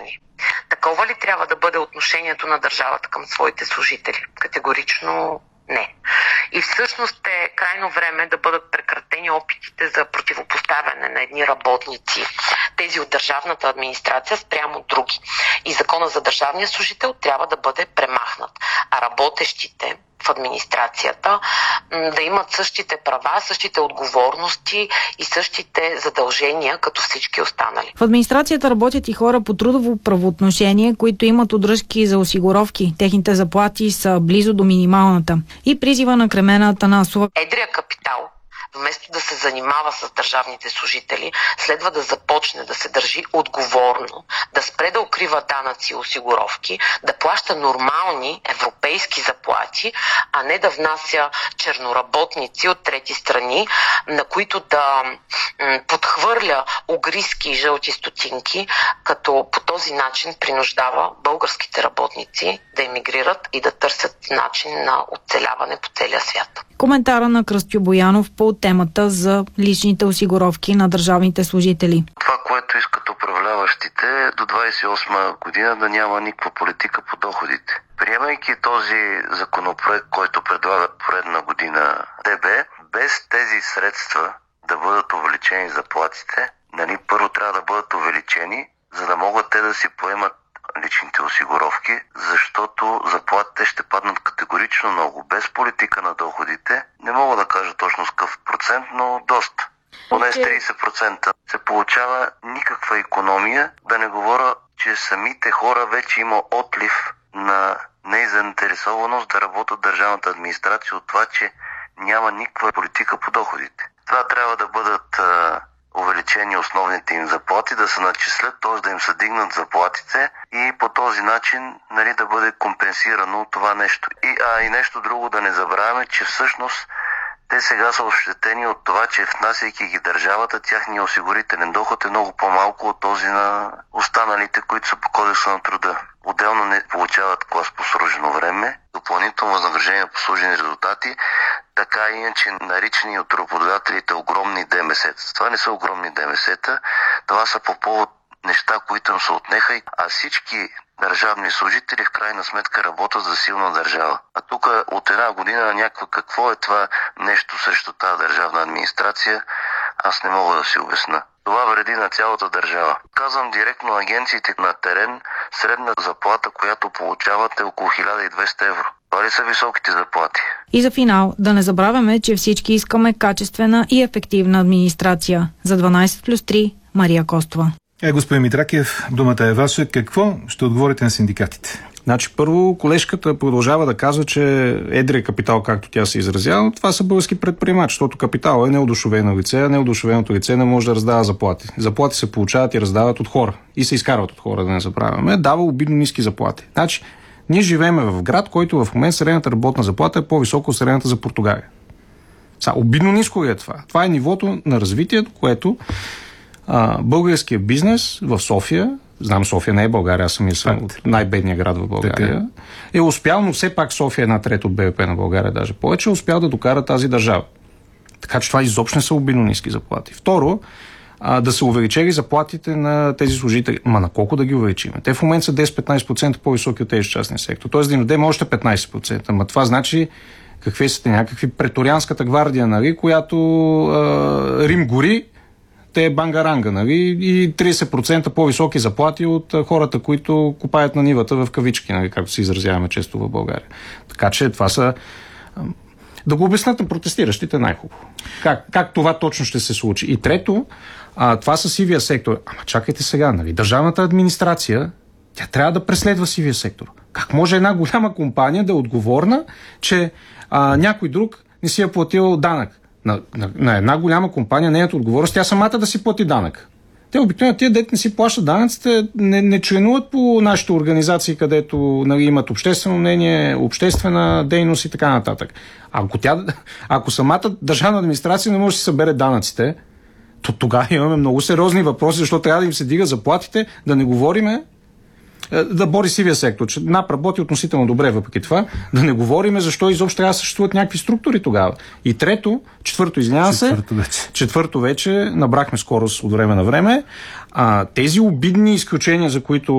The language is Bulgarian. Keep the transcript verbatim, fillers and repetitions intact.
отношение. Такова ли трябва да бъде отношението на държавата към своите служители? Категорично не. И всъщност е крайно време да бъдат прекратени опитите за противопоставяне на едни работници, тези от държавната администрация спрямо други. И закона за държавния служител трябва да бъде премахнат. А работещите в администрацията да имат същите права, същите отговорности и същите задължения като всички останали. В администрацията работят и хора по трудово правоотношение, които имат удръжки за осигуровки. Техните заплати са близо до минималната. И призива на Кремена Атанасова. Едрия капитал, вместо да се занимава с държавните служители, следва да започне да се държи отговорно, да спре да укрива данъци и осигуровки, да плаща нормални европейски заплати, а не да внася черноработници от трети страни, на които да м- подхвърля огриски и жълти стотинки, като по този начин принуждава българските работници да емигрират и да търсят начин на оцеляване по целия свят. Коментара на Кръстю Боянов по темата за личните осигуровки на държавните служители. Това, което искат управляващите до двадесет и осма година да няма никаква политика по доходите. Приемайки този законопроект, който предлагат поредна година ДБ, без тези средства да бъдат увеличени заплатите, нали, първо трябва да бъдат увеличени, за да могат те да си поемат личните осигуровки, защото заплатите ще паднат категорично много. Без политика на доходите, не мога да кажа точно с какъв процент, но доста. Поне с тридесет процента се получава никаква икономия, да не говоря, че самите хора вече има отлив на незаинтересованост да работят държавната администрация от това, че няма никаква политика по доходите. Това трябва да бъдат а, увеличени основните им заплати, да се начислят, т.е. да им се дигнат заплатите и по този начин, нали, да бъде компенсирано това нещо. И, а и нещо друго да не забравяме, че всъщност те сега са ощетени от това, че внасяйки ги държавата, тяхният осигурителен доход е много по-малко от този на останалите, които са по кодекса на труда. Отделно не получават клас по срочно време, допълнително възнаграждение по служени резултати, така иначе наричани от работодателите огромни ДМС-та. Това не са огромни ДМС-та, това са по повод неща, които им се отнеха, а всички държавни служители в крайна сметка работят за силна държава. А тук от една година на някаква какво е това нещо срещу тази държавна администрация, аз не мога да си обясна. Това вреди на цялата държава. Казвам директно, агенциите на терен, средна заплата, която получават е около хиляда и двеста евро. Това ли са високите заплати? И за финал, да не забравяме, че всички искаме качествена и ефективна администрация. За дванадесет плюс три, Мария Костова. Е, господин Митракиев, думата е ваша. Какво ще отговорите на синдикатите? Значи, първо, колежката продължава да казва, че едрия капитал, както тя се изразява, това са български предприемачи, защото капитал е неодушевено лице, а неодушевеното лице не може да раздава заплати. Заплати се получават и раздават от хора. И се изкарват от хора, да не забравяме. Дава обидно ниски заплати. Значи, ние живеем в град, който в момента средната работна заплата е по-висока от средната за Португалия. Са, обидно ниско е това. Това е нивото на развитието, което а, българският бизнес в София, знам, София не е България, аз съм и съм от най-бедния град в България, е успял, но все пак София е една трета от БВП на България, даже повече, е успял да докара тази държава. Така че това изобщо не са обидно ниски заплати. Второ, а, да се увеличили заплатите на тези служители. Ма на колко да ги увеличим? Те в момента са десет-петнайсет процента по-високи от тези частния сектор. Тоест да им дадем още петнайсет процента. Ма това значи какви са те някакви преторианската гвардия, нали, която а, Рим гори, те е бангаранга, нали, и трийсет процента по-високи заплати от хората, които копаят на нивата в кавички, нали, както се изразяваме често в България. Така че това са... Да го обяснят на протестиращите най-хубаво. Как, как това точно ще се случи? И трето, а, това са сивия сектор. Ама чакайте сега, нали, държавната администрация, тя трябва да преследва сивия сектор. Как може една голяма компания да е отговорна, че а, някой друг не си е платил данък? На, на, на една голяма компания нейната отговорност, тя самата да си плати данък. Те обикновено тия, дете не си плащат данъците, не, не членуват по нашите организации, където, нали, имат обществено мнение, обществена дейност и така нататък. Ако, тя, ако самата държавна администрация не може да си събере данъците, то тогава имаме много сериозни въпроси, защото трябва да им се дига заплатите, да не говориме, да бори сивия сектор, че НАП работи относително добре въпреки това, да не говориме защо изобщо трябва да съществуват някакви структури тогава. И трето, четвърто, извинявам се, четвърто вече. четвърто вече, набрахме скорост от време на време, а, тези обидни изключения, за които